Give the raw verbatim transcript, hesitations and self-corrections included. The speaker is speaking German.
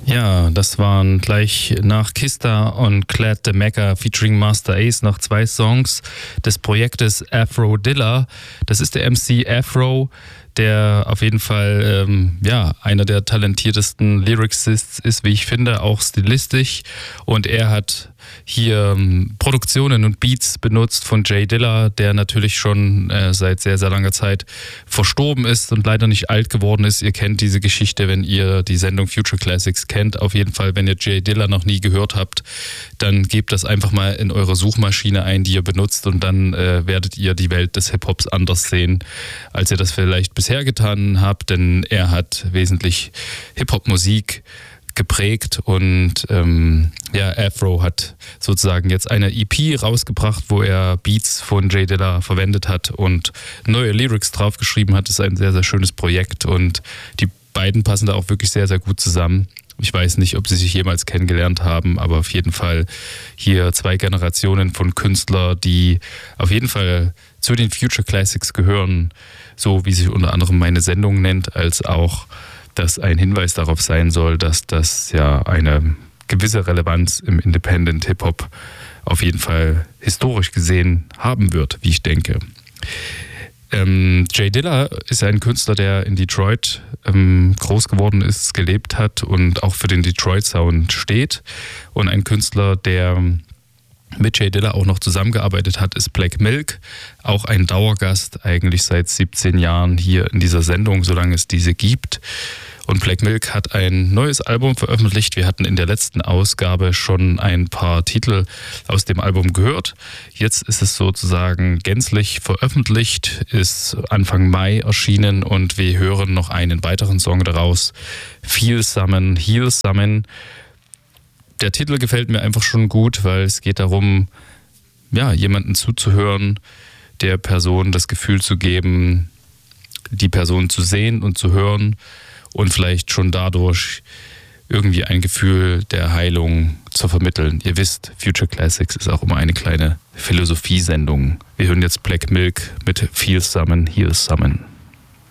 Ja, das waren gleich nach Kista und Clad the Mecca featuring Master Ace noch zwei Songs des Projektes Afro Dilla. Das ist der M C Afro, der auf jeden Fall ähm, ja, einer der talentiertesten Lyricists ist, wie ich finde, auch stilistisch. Und er hat hier ähm, Produktionen und Beats benutzt von Jay Dilla, der natürlich schon äh, seit sehr, sehr langer Zeit verstorben ist und leider nicht alt geworden ist. Ihr kennt diese Geschichte, wenn ihr die Sendung Future Classics kennt. Auf jeden Fall, wenn ihr Jay Dilla noch nie gehört habt, dann gebt das einfach mal in eure Suchmaschine ein, die ihr benutzt, und dann äh, werdet ihr die Welt des Hip-Hops anders sehen, als ihr das vielleicht bisher getan habt, denn er hat wesentlich Hip-Hop-Musik geprägt und ähm, ja, Afro hat sozusagen jetzt eine E P rausgebracht, wo er Beats von Jay Dilla verwendet hat und neue Lyrics draufgeschrieben hat. Das ist ein sehr, sehr schönes Projekt und die beiden passen da auch wirklich sehr, sehr gut zusammen. Ich weiß nicht, ob sie sich jemals kennengelernt haben, aber auf jeden Fall hier zwei Generationen von Künstlern, die auf jeden Fall zu den Future Classics gehören, so wie sich unter anderem meine Sendung nennt, als auch dass ein Hinweis darauf sein soll, dass das ja eine gewisse Relevanz im Independent Hip-Hop auf jeden Fall historisch gesehen haben wird, wie ich denke. Ähm, Jay Dilla ist ein Künstler, der in Detroit ähm, groß geworden ist, gelebt hat und auch für den Detroit-Sound steht. Und ein Künstler, der mit Jay Dilla auch noch zusammengearbeitet hat, ist Black Milk, auch ein Dauergast eigentlich seit siebzehn Jahren hier in dieser Sendung, solange es diese gibt. Und Black Milk hat ein neues Album veröffentlicht. Wir hatten in der letzten Ausgabe schon ein paar Titel aus dem Album gehört. Jetzt ist es sozusagen gänzlich veröffentlicht, ist Anfang Mai erschienen und wir hören noch einen weiteren Song daraus, Feel Summon, Heal Summon. Der Titel gefällt mir einfach schon gut, weil es geht darum, ja, jemanden zuzuhören, der Person das Gefühl zu geben, die Person zu sehen und zu hören und vielleicht schon dadurch irgendwie ein Gefühl der Heilung zu vermitteln. Ihr wisst, Future Classics ist auch immer eine kleine Philosophiesendung. Wir hören jetzt Black Milk mit Feel Summon, Heal Summon.